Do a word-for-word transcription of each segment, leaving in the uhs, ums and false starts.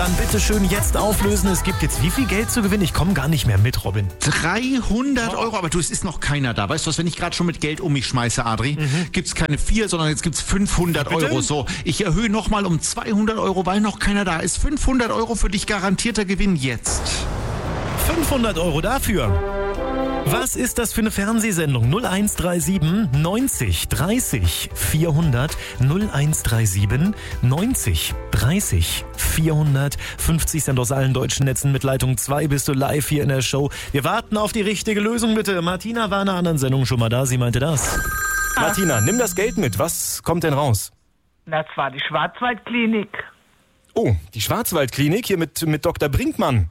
Dann bitte schön jetzt auflösen. Es gibt jetzt wie viel Geld zu gewinnen? Ich komme gar nicht mehr mit, Robin. dreihundert Euro, aber du, es ist noch keiner da. Weißt du was, wenn ich gerade schon mit Geld um mich schmeiße, Adri, mhm. gibt's keine vier, sondern jetzt gibt's fünfhundert Bitte? Euro. So, ich erhöhe nochmal um zweihundert Euro, weil noch keiner da ist. fünfhundert Euro für dich garantierter Gewinn jetzt. fünfhundert Euro dafür. Was ist das für eine Fernsehsendung? null eins drei sieben neunzig dreißig vierhundert null eins drei sieben neunzig dreißig vierhundert fünfzig Cent aus allen deutschen Netzen mit Leitung zwei bist du live hier in der Show. Wir warten auf die richtige Lösung, bitte. Martina war in einer anderen Sendung schon mal da, sie meinte das. Martina, nimm das Geld mit. Was kommt denn raus? Das war die Schwarzwaldklinik. Oh, die Schwarzwaldklinik hier mit, mit Doktor Brinkmann.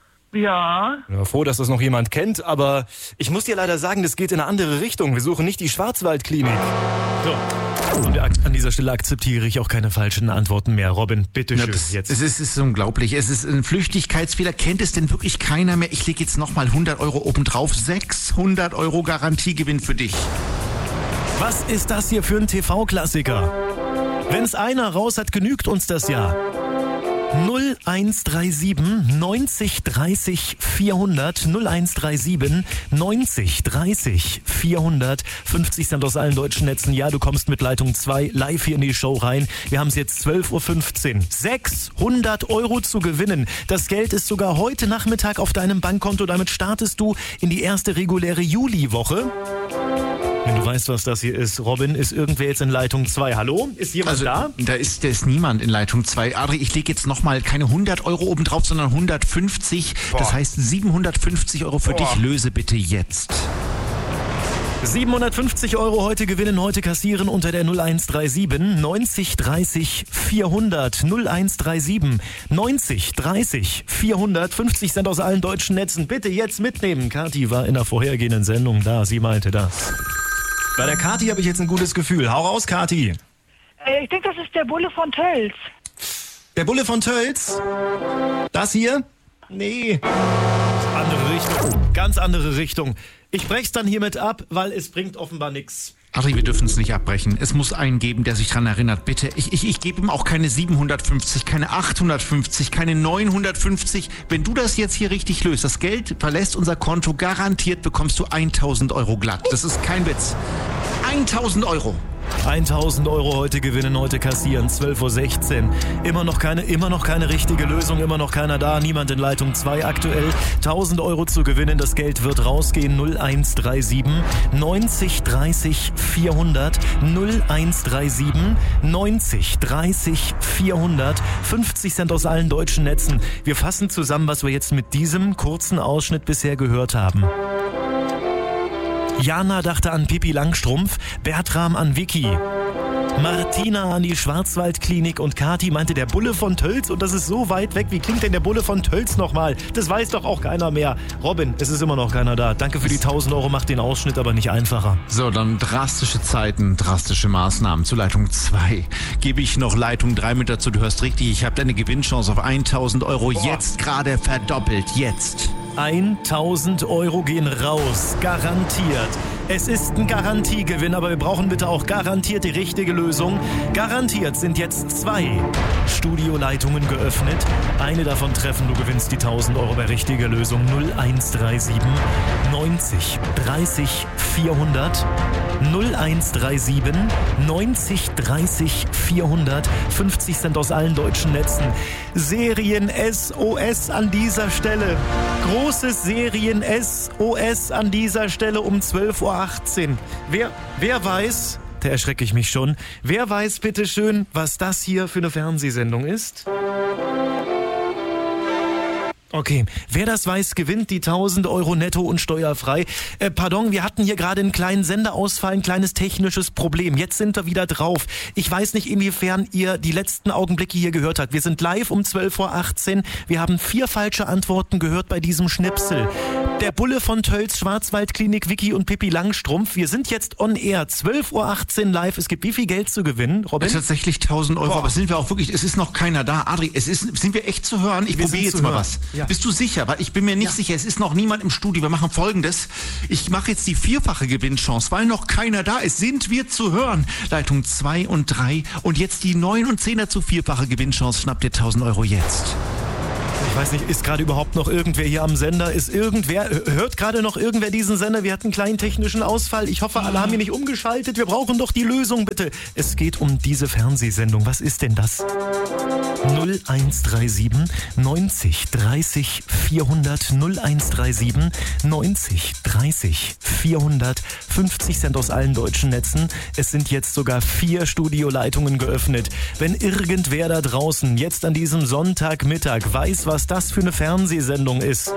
Ja. Ja, froh, dass das noch jemand kennt, aber ich muss dir leider sagen, das geht in eine andere Richtung. Wir suchen nicht die Schwarzwaldklinik. So. Und an dieser Stelle akzeptiere ich auch keine falschen Antworten mehr. Robin, bitte schön. Ja, das, jetzt. Es ist, es ist unglaublich. Es ist ein Flüchtigkeitsfehler. Kennt es denn wirklich keiner mehr? Ich lege jetzt nochmal hundert Euro obendrauf. sechshundert Euro Garantiegewinn für dich. Was ist das hier für ein T V-Klassiker? Wenn es einer raus hat, genügt uns das ja. null eins drei sieben neunzig dreißig vierhundert null eins drei sieben neunzig dreißig vierhundert fünfzig Cent aus allen deutschen Netzen. Ja, du kommst mit Leitung zwei live hier in die Show rein. Wir haben es jetzt zwölf Uhr fünfzehn. sechshundert Euro zu gewinnen. Das Geld ist sogar heute Nachmittag auf deinem Bankkonto. Damit startest du in die erste reguläre Juliwoche. Wenn du weißt, was das hier ist, Robin, ist irgendwer jetzt in Leitung zwei? Hallo? Ist jemand also, da? Da ist, da ist niemand in Leitung zwei. Adri, ich lege jetzt nochmal keine hundert Euro obendrauf, sondern hundertfünfzig. Boah. Das heißt siebenhundertfünfzig Euro für Boah. dich. Löse bitte jetzt. siebenhundertfünfzig Euro heute gewinnen, heute kassieren unter der null eins drei sieben neunzig dreißig vierhundert null eins drei sieben neunzig dreißig vierhundert fünfzig Cent aus allen deutschen Netzen. Bitte jetzt mitnehmen. Kathi war in der vorhergehenden Sendung da. Sie meinte das. Bei der Kathi habe ich jetzt ein gutes Gefühl. Hau raus, Kathi. Äh, ich denke, das ist der Bulle von Tölz. Der Bulle von Tölz? Das hier? Nee. Andere Richtung. Ganz andere Richtung. Ich brech's dann hiermit ab, weil es bringt offenbar nichts. Adri, wir dürfen es nicht abbrechen. Es muss einen geben, der sich dran erinnert. Bitte, ich, ich, ich gebe ihm auch keine siebenhundertfünfzig, keine achthundertfünfzig, keine neunhundertfünfzig. Wenn du das jetzt hier richtig löst, das Geld verlässt unser Konto, garantiert bekommst du tausend Euro glatt. Das ist kein Witz. tausend Euro. tausend Euro heute gewinnen, heute kassieren, zwölf Uhr sechzehn. Immer noch keine, immer noch keine richtige Lösung, immer noch keiner da, niemand in Leitung zwei aktuell. tausend Euro zu gewinnen, das Geld wird rausgehen. null eins drei sieben neunzig dreißig vierhundert null eins drei sieben neunzig dreißig vierhundert fünfzig Cent aus allen deutschen Netzen. Wir fassen zusammen, was wir jetzt mit diesem kurzen Ausschnitt bisher gehört haben. Jana dachte an Pippi Langstrumpf, Bertram an Vicky, Martina an die Schwarzwaldklinik und Kathi meinte der Bulle von Tölz und das ist so weit weg. Wie klingt denn der Bulle von Tölz nochmal? Das weiß doch auch keiner mehr. Robin, es ist immer noch keiner da. Danke für die tausend Euro, macht den Ausschnitt aber nicht einfacher. So, dann drastische Zeiten, drastische Maßnahmen. Zu Leitung zwei gebe ich noch Leitung drei mit dazu. Du hörst richtig, ich habe deine Gewinnchance auf tausend Euro Boah. jetzt gerade verdoppelt. Jetzt. tausend Euro gehen raus, garantiert. Es ist ein Garantiegewinn, aber wir brauchen bitte auch garantiert die richtige Lösung. Garantiert sind jetzt zwei Studioleitungen geöffnet. Eine davon treffen, du gewinnst die tausend Euro bei richtiger Lösung. null eins drei sieben neunzig dreißig vierhundert null eins drei sieben neunzig dreißig vierhundert fünfzig Cent aus allen deutschen Netzen. Serien-S O S an dieser Stelle. Großes Serien-S O S an dieser Stelle um zwölf Uhr achtzehn. Wer, wer weiß, da erschrecke ich mich schon, wer weiß bitte schön, was das hier für eine Fernsehsendung ist? Okay, wer das weiß, gewinnt die tausend Euro netto und steuerfrei. Äh, pardon, wir hatten hier gerade einen kleinen Sendeausfall, ein kleines technisches Problem. Jetzt sind wir wieder drauf. Ich weiß nicht, inwiefern ihr die letzten Augenblicke hier gehört habt. Wir sind live um zwölf Uhr achtzehn. Wir haben vier falsche Antworten gehört bei diesem Schnipsel. Der Bulle von Tölz, Schwarzwaldklinik, Vicky und Pippi Langstrumpf. Wir sind jetzt on air, zwölf Uhr achtzehn live. Es gibt wie viel Geld zu gewinnen, Robin? Tatsächlich tausend Euro, Boah. aber sind wir auch wirklich, es ist noch keiner da. Adri, es ist, sind wir echt zu hören? Ich probiere jetzt mal was. Ja. Bist du sicher? Weil ich bin mir nicht ja. sicher. Es ist noch niemand im Studio. Wir machen Folgendes. Ich mache jetzt die vierfache Gewinnchance, weil noch keiner da ist. Sind wir zu hören? Leitung zwei und drei und jetzt die neun und zehn dazu vierfache Gewinnchance. Schnappt ihr tausend Euro jetzt. Ich weiß nicht, ist gerade überhaupt noch irgendwer hier am Sender? Ist irgendwer, hört gerade noch irgendwer diesen Sender? Wir hatten einen kleinen technischen Ausfall. Ich hoffe, alle haben hier nicht umgeschaltet. Wir brauchen doch die Lösung, bitte. Es geht um diese Fernsehsendung. Was ist denn das? null eins drei sieben neunzig dreißig vierhundert null eins drei sieben neunzig dreißig vierhundert fünfzig Cent aus allen deutschen Netzen. Es sind jetzt sogar vier Studioleitungen geöffnet. Wenn irgendwer da draußen jetzt an diesem Sonntagmittag weiß, was das für eine Fernsehsendung ist.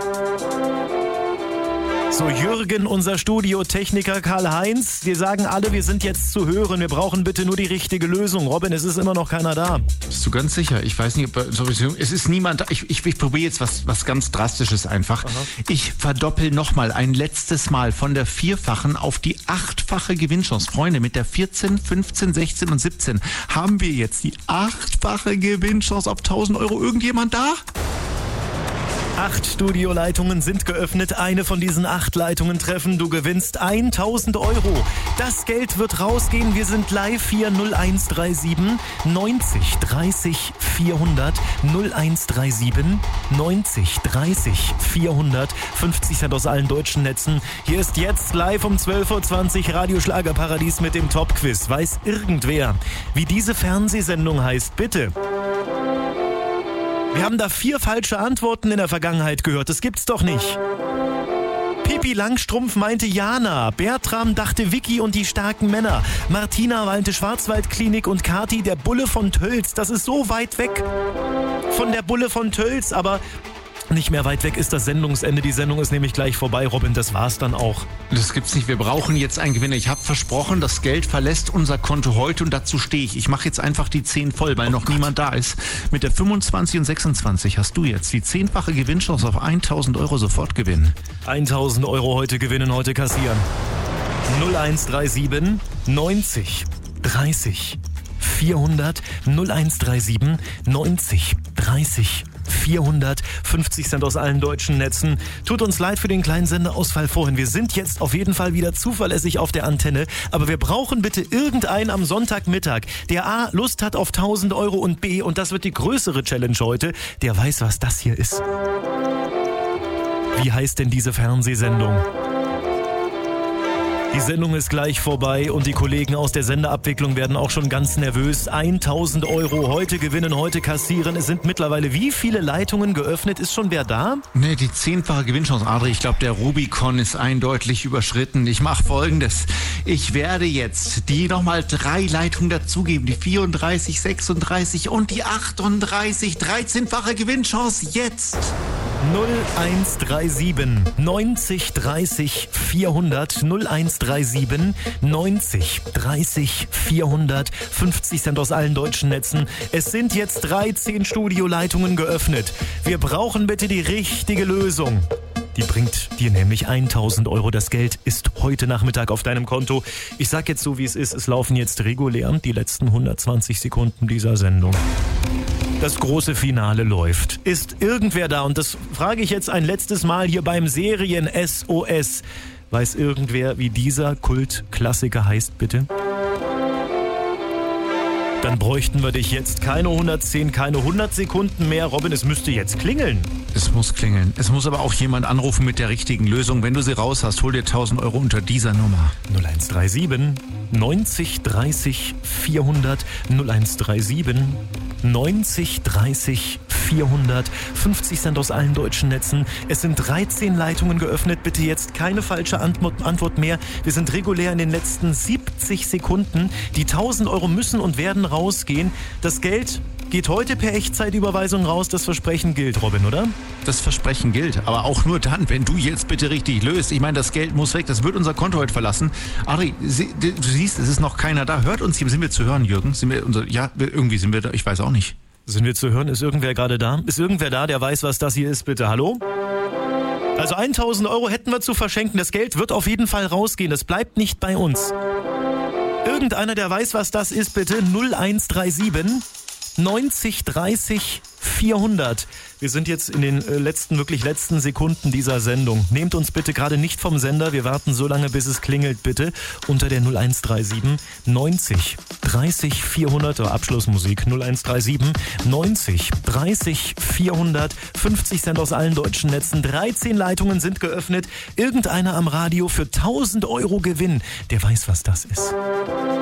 So, Jürgen, unser Studiotechniker Karl-Heinz, wir sagen alle, wir sind jetzt zu hören. Wir brauchen bitte nur die richtige Lösung. Robin, es ist immer noch keiner da. Bist du ganz sicher? Ich weiß nicht, ob, es ist niemand da. Ich, ich, ich probiere jetzt was, was ganz Drastisches einfach. Aha. Ich verdoppel nochmal ein letztes Mal von der vierfachen auf die achtfache Gewinnchance. Freunde, mit der vierzehn, fünfzehn, sechzehn und siebzehn haben wir jetzt die achtfache Gewinnchance auf tausend Euro. Irgendjemand da? Acht Studioleitungen sind geöffnet. Eine von diesen acht Leitungen treffen. Du gewinnst tausend Euro. Das Geld wird rausgehen. Wir sind live hier. null eins drei sieben neunzig dreißig vierhundert null eins drei sieben neunzig dreißig vierhundert fünfzig Cent aus allen deutschen Netzen. Hier ist jetzt live um zwölf Uhr zwanzig Radio Schlagerparadies mit dem Top-Quiz. Weiß irgendwer, wie diese Fernsehsendung heißt? Bitte. Wir haben da vier falsche Antworten in der Vergangenheit gehört. Das gibt's doch nicht. Pippi Langstrumpf meinte Jana. Bertram dachte Vicky und die starken Männer. Martina meinte Schwarzwaldklinik und Kati der Bulle von Tölz. Das ist so weit weg von der Bulle von Tölz, aber nicht mehr weit weg ist das Sendungsende. Die Sendung ist nämlich gleich vorbei, Robin. Das war's dann auch. Das gibt's nicht. Wir brauchen jetzt einen Gewinner. Ich habe versprochen, das Geld verlässt unser Konto heute und dazu stehe ich. Ich mache jetzt einfach die zehn voll, weil oh noch Gott. niemand da ist. Mit der fünfundzwanzig und sechsundzwanzig hast du jetzt die zehnfache Gewinnchance auf tausend Euro sofort gewinnen. tausend Euro heute gewinnen, heute kassieren. null eins drei sieben neunzig dreißig vierhundert null eins drei sieben neunzig dreißig vierhundert fünfzig Cent aus allen deutschen Netzen. Tut uns leid für den kleinen Sendeausfall vorhin. Wir sind jetzt auf jeden Fall wieder zuverlässig auf der Antenne, aber wir brauchen bitte irgendeinen am Sonntagmittag, der A, Lust hat auf tausend Euro und B, und das wird die größere Challenge heute, der weiß, was das hier ist. Wie heißt denn diese Fernsehsendung? Die Sendung ist gleich vorbei und die Kollegen aus der Sendeabwicklung werden auch schon ganz nervös. tausend Euro heute gewinnen, heute kassieren. Es sind mittlerweile wie viele Leitungen geöffnet? Ist schon wer da? Nee, die zehnfache Gewinnchance, Adri. Ich glaube, der Rubikon ist eindeutig überschritten. Ich mache Folgendes. Ich werde jetzt die nochmal drei Leitungen dazugeben. Die vierunddreißig, sechsunddreißig und die achtunddreißig. dreizehnfache Gewinnchance jetzt. null eins drei sieben neunzig dreißig vierhundert null eins drei sieben neunzig dreißig vierhundert fünfzig Cent aus allen deutschen Netzen. Es sind jetzt dreizehn Studioleitungen geöffnet. Wir brauchen bitte die richtige Lösung. Die bringt dir nämlich tausend Euro. Das Geld ist heute Nachmittag auf deinem Konto. Ich sag jetzt so, wie es ist. Es laufen jetzt regulär die letzten hundertzwanzig Sekunden dieser Sendung. Das große Finale läuft. Ist irgendwer da? Und das frage ich jetzt ein letztes Mal hier beim Serien S O S. Weiß irgendwer, wie dieser Kultklassiker heißt, bitte? Dann bräuchten wir dich jetzt. Keine hundertzehn, keine hundert Sekunden mehr. Robin, es müsste jetzt klingeln. Es muss klingeln. Es muss aber auch jemand anrufen mit der richtigen Lösung. Wenn du sie raus hast, hol dir tausend Euro unter dieser Nummer. null eins drei sieben neunzig dreißig vierhundert null eins drei sieben neunzig dreißig vierhundert fünfzig Cent aus allen deutschen Netzen. Es sind dreizehn Leitungen geöffnet. Bitte jetzt keine falsche Antwort mehr. Wir sind regulär in den letzten siebzig Sekunden. Die tausend Euro müssen und werden rausgehen. Das Geld geht heute per Echtzeitüberweisung raus. Das Versprechen gilt, Robin, oder? Das Versprechen gilt, aber auch nur dann, wenn du jetzt bitte richtig löst. Ich meine, das Geld muss weg, das wird unser Konto heute verlassen. Adri, du siehst, es ist noch keiner da. Hört uns hier, sind wir zu hören, Jürgen? Sind wir unser, ja, irgendwie sind wir da, ich weiß auch nicht. Sind wir zu hören? Ist irgendwer gerade da? Ist irgendwer da, der weiß, was das hier ist, bitte? Hallo? Also tausend Euro hätten wir zu verschenken. Das Geld wird auf jeden Fall rausgehen. Das bleibt nicht bei uns. Irgendeiner, der weiß, was das ist, bitte? null eins drei sieben neunzig dreißig vierhundert. Wir sind jetzt in den äh, letzten, wirklich letzten Sekunden dieser Sendung. Nehmt uns bitte gerade nicht vom Sender. Wir warten so lange, bis es klingelt, bitte. Unter der null eins drei sieben neunzig dreißig vierhundert. Oh, Abschlussmusik. null eins drei sieben neunzig dreißig vierhundert. fünfzig Cent aus allen deutschen Netzen. dreizehn Leitungen sind geöffnet. Irgendeiner am Radio für tausend Euro Gewinn. Der weiß, was das ist.